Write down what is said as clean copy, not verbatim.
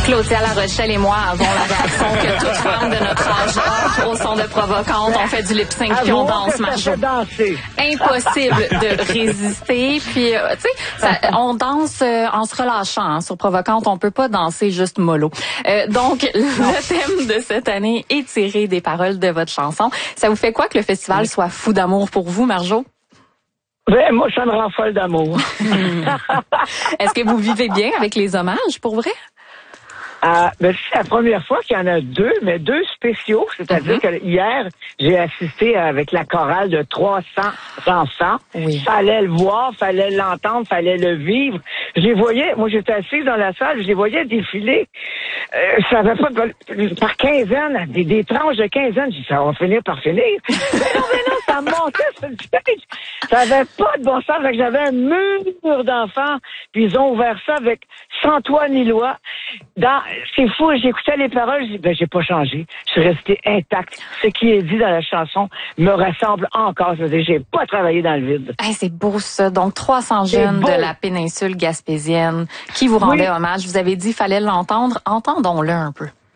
Claudia La Rochelle et moi avons la réaction que toute femme de notre âge a au son de Provocante. On fait du lip-sync puis on danse, Marjo. Impossible de résister. Puis, tu sais, on danse en se relâchant. Hein. Sur Provocante, on peut pas danser juste mollo. Donc, le thème de cette année est tiré des paroles de votre chanson. Ça vous fait quoi que le festival soit fou d'amour pour vous, Marjo? Ben, moi, ça me rend folle d'amour. Est-ce que vous vivez bien avec les hommages, pour vrai? Ben, c'est la première fois qu'il y en a deux, mais deux spéciaux. C'est-à-dire que hier, j'ai assisté avec la chorale de 300 enfants. Oui. Fallait le voir, fallait l'entendre, fallait le vivre. Je les voyais, moi j'étais assise dans la salle, je les voyais défiler. Ça avait pas par quinzaine, des tranches de quinzaine. J'ai dit, ça va finir par finir. mais non, ça montait sur le stage. Ça avait pas de bon sens. Fait que j'avais un mur d'enfants, puis ils ont ouvert ça avec sans toit ni loi. C'est fou, j'écoutais les paroles, je dis, ben, j'ai pas changé. Je suis restée intacte. Ce qui est dit dans la chanson me ressemble encore. Je veux dire, j'ai pas travaillé dans le vide. Hey, c'est beau, ça. Donc, 300 jeunes de la péninsule gaspésienne qui vous rendaient hommage. Vous avez dit, fallait l'entendre. Entendons-le un peu.